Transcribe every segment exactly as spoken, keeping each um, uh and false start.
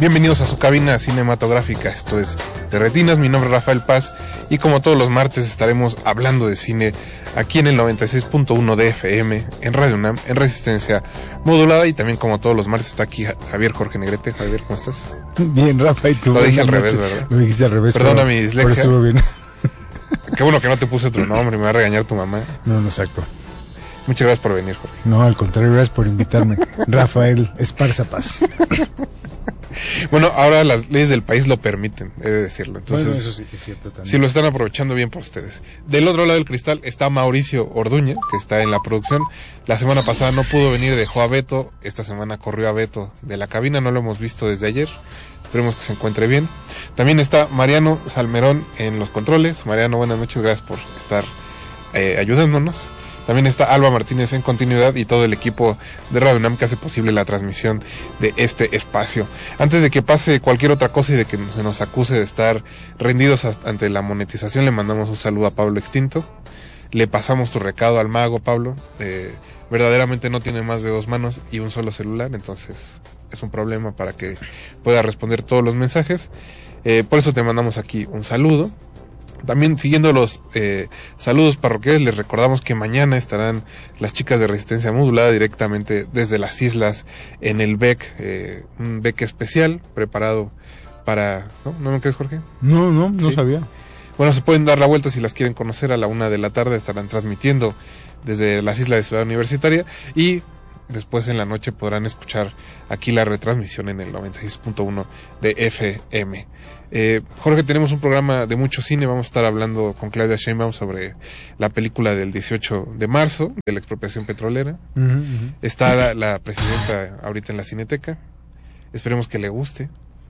Bienvenidos a su cabina cinematográfica, esto es De Retinas, mi nombre es Rafael Paz y como todos los martes estaremos hablando de cine aquí en el noventa y seis punto uno de F M, en Radio UNAM, en resistencia modulada, y también como todos los martes está aquí Javier Jorge Negrete. Javier, ¿cómo estás? Bien, Rafa, ¿y tú? Lo dije al revés, ¿verdad? Lo dijiste al revés. Perdona mi dislexia. Pero estuvo bien. Qué bueno que no te puse otro nombre, me va a regañar tu mamá. No, no, exacto. Muchas gracias por venir, Jorge. No, al contrario, gracias por invitarme. Rafael Esparza Paz. Bueno, ahora las leyes del país lo permiten, he de decirlo. Entonces, bueno, eso sí que es cierto también. Si lo están aprovechando bien por ustedes. Del otro lado del cristal está Mauricio Orduña, que está en la producción. La semana pasada no pudo venir, dejó a Beto. Esta semana corrió a Beto de la cabina, no lo hemos visto desde ayer. Esperemos que se encuentre bien. También está Mariano Salmerón en los controles. Mariano, buenas noches, gracias por estar eh, ayudándonos. También está Alba Martínez en continuidad y todo el equipo de Radio UNAM que hace posible la transmisión de este espacio. Antes de que pase cualquier otra cosa y de que se nos acuse de estar rendidos ante la monetización, le mandamos un saludo a Pablo Extinto. Le pasamos tu recado al mago, Pablo. Eh, verdaderamente no tiene más de dos manos y un solo celular, entonces es un problema para que pueda responder todos los mensajes. Eh, por eso te mandamos aquí un saludo. También siguiendo los eh, saludos parroquiales, les recordamos que mañana estarán las chicas de Resistencia Modulada directamente desde las islas en el B E C, eh, un B E C especial preparado para... ¿No? ¿No me crees, Jorge? No, no, no ¿Sí? sabía. Bueno, se pueden dar la vuelta si las quieren conocer. A la una de la tarde estarán transmitiendo desde las islas de Ciudad Universitaria y después en la noche podrán escuchar aquí la retransmisión en el noventa y seis punto uno de F M. Eh, Jorge, tenemos un programa de mucho cine. Vamos a estar hablando con Claudia Sheinbaum sobre la película del dieciocho de marzo, de la expropiación petrolera. Uh-huh, uh-huh. Está la, la presidenta ahorita en la Cineteca. Esperemos que le guste.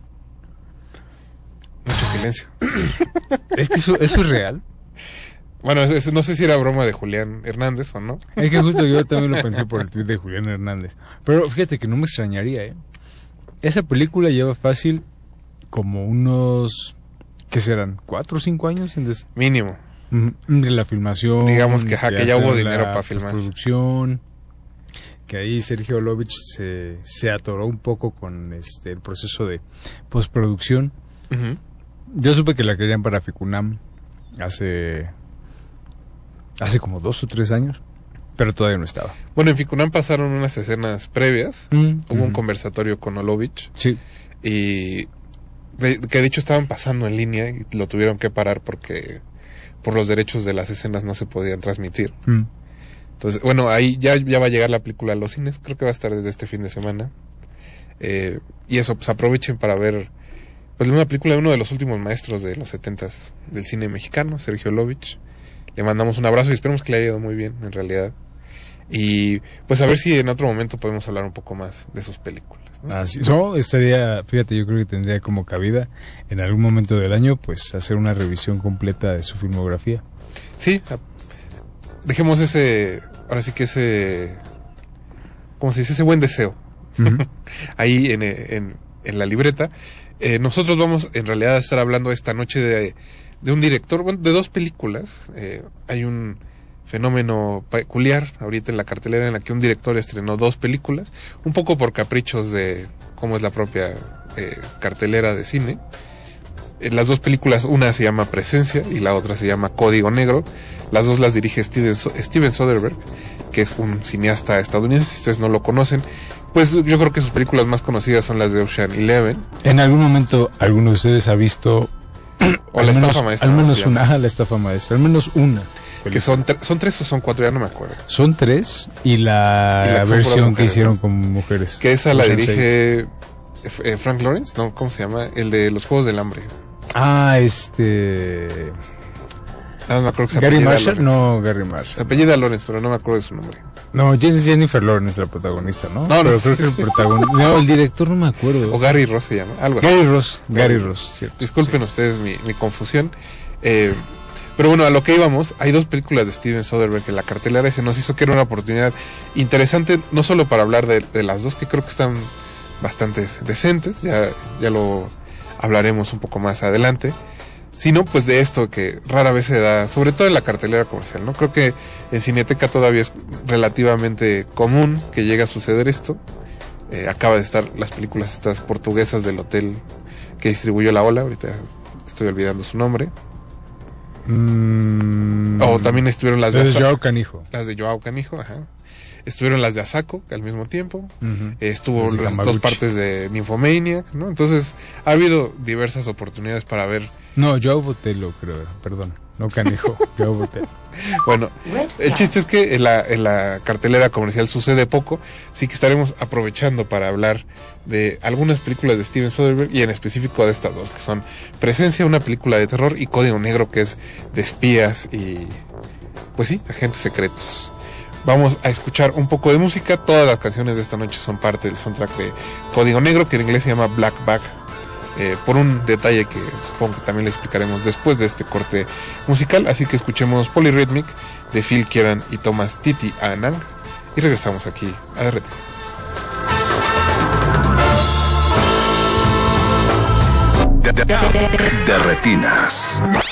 Mucho silencio. Es que eso, eso es real. Bueno, es, es, no sé si era broma de Julián Hernández o no. Es que justo yo también lo pensé por el tweet de Julián Hernández. Pero fíjate que no me extrañaría, ¿eh? Esa película lleva fácil como unos... ¿Qué serán? ¿Cuatro o cinco años? En des... Mínimo. De la filmación. Digamos que, ja, que ya hubo dinero para filmar. Producción. Que ahí Sergio Lovich se, se atoró un poco con este el proceso de postproducción. Uh-huh. Yo supe que la querían para Ficunam hace... Hace como dos o tres años, pero todavía no estaba. Bueno, en Ficunam pasaron unas escenas previas. Mm, Hubo uh-huh. un conversatorio con Olovich. Sí. Y de, que de hecho estaban pasando en línea y lo tuvieron que parar porque por los derechos de las escenas no se podían transmitir. Mm. Entonces, bueno, ahí ya, ya va a llegar la película a los cines. Creo que va a estar desde este fin de semana. Eh, y eso, pues aprovechen para ver pues una película de uno de los últimos maestros de los setentas del cine mexicano, Sergio Lovich. Le mandamos un abrazo y esperemos que le haya ido muy bien, en realidad. Y pues a ver si en otro momento podemos hablar un poco más de sus películas, ¿no? Así es. No, estaría, fíjate, yo creo que tendría como cabida en algún momento del año, pues hacer una revisión completa de su filmografía. Sí, dejemos ese, ahora sí que ese, ¿cómo se dice? Ese buen deseo. Uh-huh. Ahí en, en, en la libreta. Eh, nosotros vamos en realidad a estar hablando esta noche de... de un director, bueno, de dos películas. Eh, hay un fenómeno peculiar ahorita en la cartelera en la que un director estrenó dos películas, un poco por caprichos de cómo es la propia eh, cartelera de cine. Eh, las dos películas, una se llama Presencia y la otra se llama Código Negro. Las dos las dirige Steven, Steven Soderbergh, que es un cineasta estadounidense. Si ustedes no lo conocen, pues yo creo que sus películas más conocidas son las de Ocean Eleven. ¿En algún momento alguno de ustedes ha visto o la menos, estafa maestra? Al menos una, ajá, la estafa maestra, al menos una. Que son, tre- son tres o son cuatro, ya no me acuerdo. Son tres y la, y la versión mujeres, que hicieron, ¿no?, con mujeres. Que esa la dirige eh, Frank Lawrence, ¿no? ¿Cómo se llama? El de los Juegos del Hambre. Ah, este... Ah, no me acuerdo que se Gary Marshall, Lawrence. No, Gary Marshall. Se apellida Lawrence, pero no me acuerdo de su nombre. No, Jennifer Lawrence, la protagonista, ¿no? No, no. Pero creo que el protagonista... No, el director no me acuerdo. O Gary Ross se llama, algo así. Gary Ross, Gary Ross, cierto. Disculpen sí. ustedes mi, mi confusión. Eh, pero bueno, a lo que íbamos, hay dos películas de Steven Soderbergh en la cartelera y se nos hizo que era una oportunidad interesante, no solo para hablar de, de las dos, que creo que están bastante decentes, ya, ya lo hablaremos un poco más adelante, sino pues de esto que rara vez se da, sobre todo en la cartelera comercial, ¿no? Creo que en Cineteca todavía es relativamente común que llegue a suceder esto. Eh, acaba de estar las películas estas portuguesas del hotel que distribuyó La Ola, ahorita estoy olvidando su nombre. Mm, O también estuvieron las de de Asako, Joao Canijo. las de Joao Canijo, ajá. Estuvieron las de Asako al mismo tiempo. Uh-huh. Eh, estuvo Las de las Hamaguchi. dos partes de Nymphomaniac, ¿no? Entonces ha habido diversas oportunidades para ver. No, Joao Botelho, creo, perdón. No Canijo, Joao Botelho. Bueno, el chiste es que en la, en la cartelera comercial sucede poco, así que estaremos aprovechando para hablar de algunas películas de Steven Soderbergh y en específico de estas dos, que son Presencia, una película de terror, y Código Negro, que es de espías y, pues sí, agentes secretos. Vamos a escuchar un poco de música. Todas las canciones de esta noche son parte del soundtrack de Código Negro, que en inglés se llama Black Bag. Eh, por un detalle que supongo que también le explicaremos después de este corte musical, así que escuchemos Polyrhythmic de Phil Kieran y Thomas Titi Anang y regresamos aquí a D R T. De, de, de, de retinas.